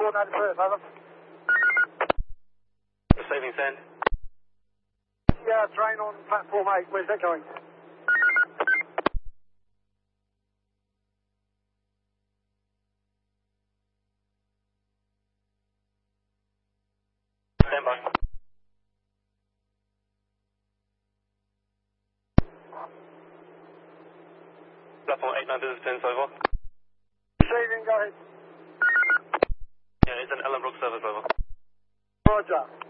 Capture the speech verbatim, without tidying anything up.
coordinated first, over. Receiving send. Yeah, train on platform eight. Where's that going? Stand by. Platform eight nine business pins, over. Receiving, go ahead. Yeah, it's an Ellenbrook service, over. Roger.